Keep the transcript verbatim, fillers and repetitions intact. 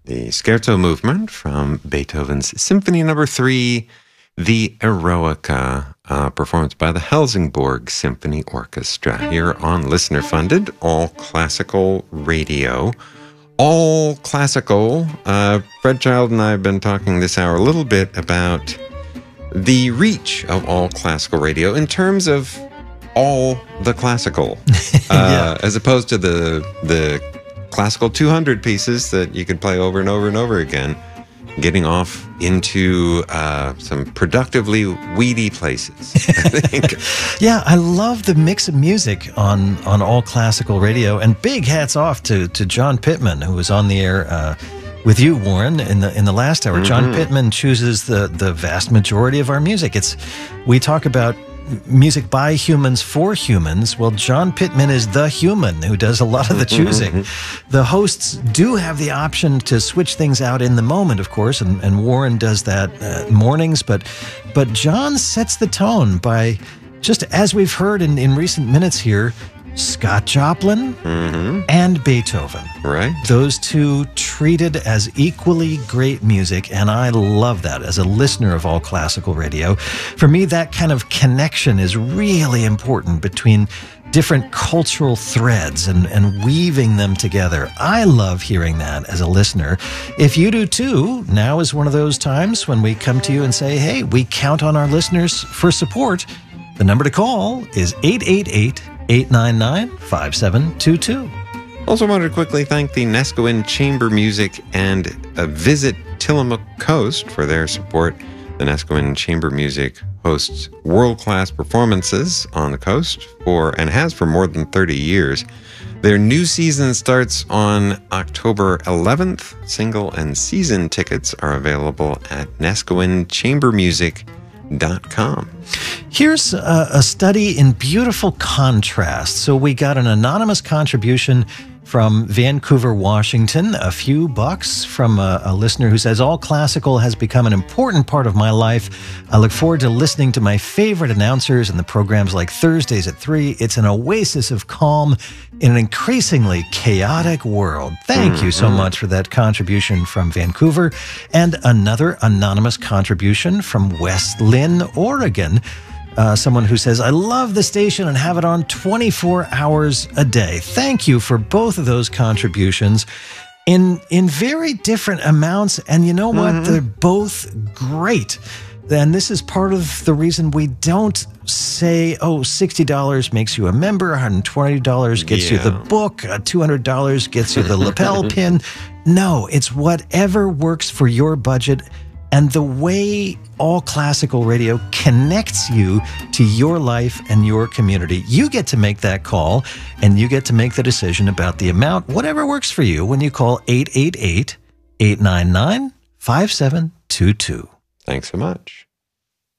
the scherzo movement from Beethoven's Symphony Number Three, the Eroica, uh, performed by the Helsingborg Symphony Orchestra here on Listener Funded, all classical radio. All classical. Uh, Fred Child and I have been talking this hour a little bit about the reach of all classical radio in terms of all the classical, uh, yeah. as opposed to the the classical two hundred pieces that you could play over and over and over again, getting off into uh, some productively weedy places, I think. Yeah, I love the mix of music on, on all classical radio, and big hats off to, to John Pittman, who was on the air uh, with you, Warren, in the in the last hour. Mm-hmm. John Pittman chooses the, the vast majority of our music. It's we talk about music by humans for humans. Well, John Pittman is the human who does a lot of the choosing. The hosts do have the option to switch things out in the moment, of course, and, and Warren does that uh, mornings, but but John sets the tone by, just as we've heard in, in recent minutes here, Scott Joplin mm-hmm. and Beethoven. Right. Those two treated as equally great music, and I love that as a listener of all classical radio. For me, that kind of connection is really important between different cultural threads and, and weaving them together. I love hearing that as a listener. If you do too, now is one of those times when we come to you and say, hey, we count on our listeners for support. The number to call is eight eight eight, eight nine nine, five seven two two. Also wanted to quickly thank the Neskowin Chamber Music and uh, Visit Tillamook Coast for their support. The Neskowin Chamber Music hosts world-class performances on the coast for and has for more than thirty years. Their new season starts on October eleventh. Single and season tickets are available at neskowin chamber music dot com. Here's a, a study in beautiful contrast. So we got an anonymous contribution from Vancouver, Washington, a few bucks from a, a listener who says, all classical has become an important part of my life. I look forward to listening to my favorite announcers and the programs like Thursdays at three. It's an oasis of calm in an increasingly chaotic world. Thank mm-hmm. you so much for that contribution from Vancouver. And another anonymous contribution from West Lynn, Oregon. Uh, someone who says, I love the station and have it on twenty-four hours a day. Thank you for both of those contributions in in very different amounts. And you know what? Mm-hmm. They're both great. And this is part of the reason we don't say, oh, sixty dollars makes you a member, one hundred twenty dollars gets yeah. you the book, uh, two hundred dollars gets you the lapel pin. No, it's whatever works for your budget. And the way all classical radio connects you to your life and your community, you get to make that call, and you get to make the decision about the amount, whatever works for you, when you call eight eight eight, eight nine nine, five seven two two. Thanks so much.